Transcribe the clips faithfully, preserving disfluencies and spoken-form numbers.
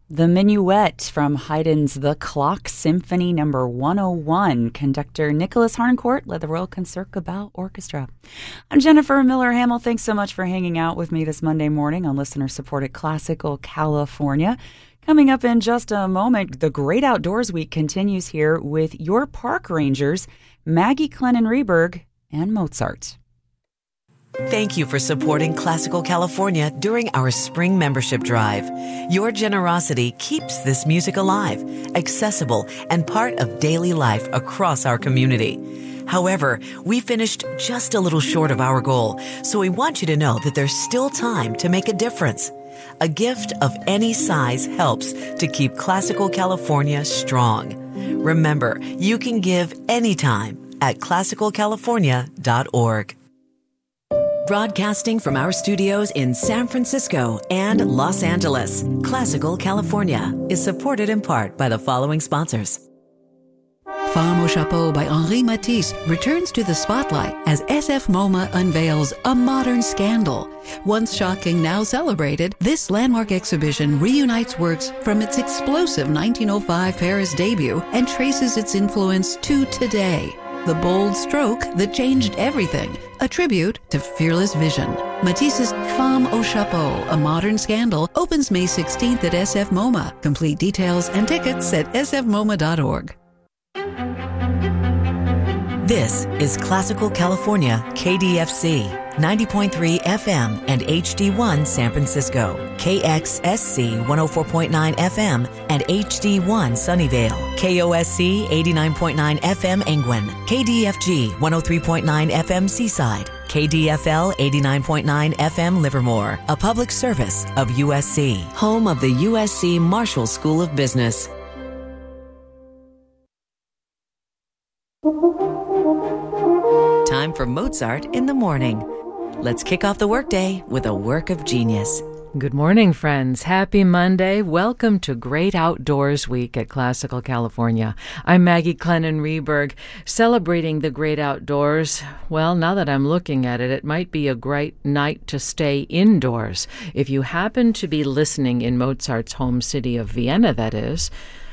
The Minuet from Haydn's The Clock Symphony Number one oh one. Conductor Nicholas Harncourt led the Royal Concertgebouw Orchestra. I'm Jennifer Miller Hamill. Thanks so much for hanging out with me this Monday morning on listener-supported Classical California. Coming up in just a moment, the Great Outdoors Week continues here with your park rangers, Maggie Clennon-Reberg and Mozart. Thank you for supporting Classical California during our spring membership drive. Your generosity keeps this music alive, accessible, and part of daily life across our community. However, we finished just a little short of our goal, so we want you to know that there's still time to make a difference. A gift of any size helps to keep Classical California strong. Remember, you can give anytime at classical california dot org. Broadcasting from our studios in San Francisco and Los Angeles, Classical California is supported in part by the following sponsors. Femme au Chapeau by Henri Matisse returns to the spotlight as S F MoMA unveils A Modern Scandal. Once shocking, now celebrated, this landmark exhibition reunites works from its explosive nineteen oh five Paris debut and traces its influence to today. The bold stroke that changed everything, a tribute to fearless vision. Matisse's Femme au Chapeau, A Modern Scandal, opens May sixteenth at S F MoMA. Complete details and tickets at s f moma dot org. This is Classical California, K D F C, ninety point three F M and H D one San Francisco, K X S C one oh four point nine F M and H D one Sunnyvale, K O S C eighty-nine point nine F M Angwin, K D F G one oh three point nine F M Seaside, K D F L eighty-nine point nine F M Livermore, a public service of U S C, home of the U S C Marshall School of Business. Time for Mozart in the morning. Let's kick off the workday with a work of genius. Good morning, friends. Happy Monday. Welcome to Great Outdoors Week at Classical California. I'm Maggie Clennon-Reberg, celebrating the great outdoors. Well, now that I'm looking at it, it might be a great night to stay indoors. If you happen to be listening in Mozart's home city of Vienna, that is.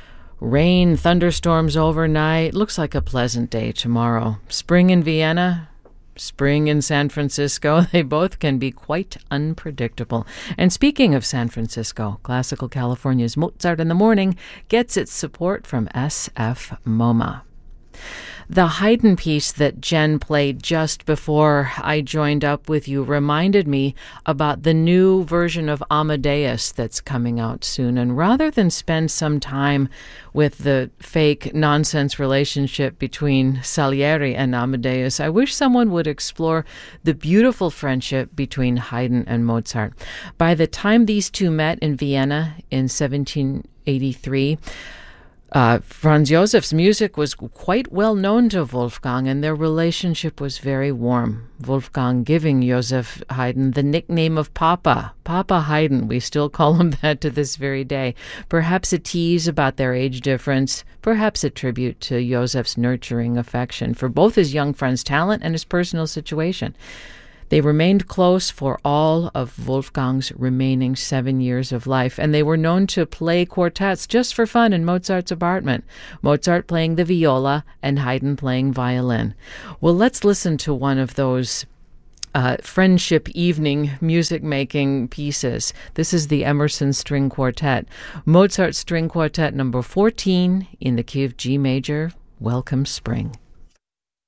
Rain, thunderstorms overnight. Looks like a pleasant day tomorrow. Spring in Vienna, spring in San Francisco. They both can be quite unpredictable. And speaking of San Francisco, Classical California's Mozart in the Morning gets its support from S F MoMA. The Haydn piece that Jen played just before I joined up with you reminded me about the new version of Amadeus that's coming out soon. And rather than spend some time with the fake nonsense relationship between Salieri and Amadeus, I wish someone would explore the beautiful friendship between Haydn and Mozart. By the time these two met in Vienna in seventeen eighty-three, Uh, Franz Josef's music was quite well known to Wolfgang, and their relationship was very warm. Wolfgang giving Joseph Haydn the nickname of Papa. Papa Haydn, we still call him that to this very day. Perhaps a tease about their age difference, perhaps a tribute to Josef's nurturing affection for both his young friend's talent and his personal situation. They remained close for all of Wolfgang's remaining seven years of life, and they were known to play quartets just for fun in Mozart's apartment, Mozart playing the viola and Haydn playing violin. Well, let's listen to one of those uh, friendship evening music-making pieces. This is the Emerson String Quartet, Mozart String Quartet number fourteen in the key of G major. Welcome, spring.